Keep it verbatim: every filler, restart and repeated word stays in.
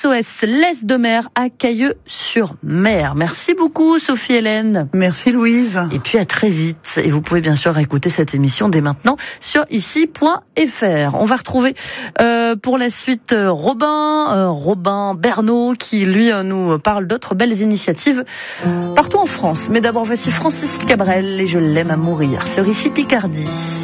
S O S Laisse de mer à Cailleux-sur-Mer. Merci beaucoup Sophie Hélène. Merci Louise. Et puis à très vite. Et vous pouvez bien sûr écouter cette émission dès maintenant sur ici point f r. On va retrouver euh, pour la suite euh, Robin, euh, Robin Bernot qui lui euh, nous parle d'autres belles initiatives partout en France. Mais d'abord voici Francis Cabrel et Je l'aime à mourir sur ici Picardie.